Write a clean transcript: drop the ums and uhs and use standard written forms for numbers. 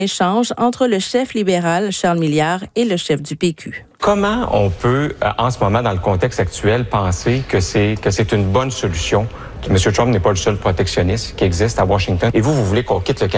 Échange entre le chef libéral Charles Milliard et le chef du PQ. Comment on peut, en ce moment, dans le contexte actuel, penser que c'est une bonne solution? M. Trump n'est pas le seul protectionniste qui existe à Washington. Et vous voulez qu'on quitte le Canada?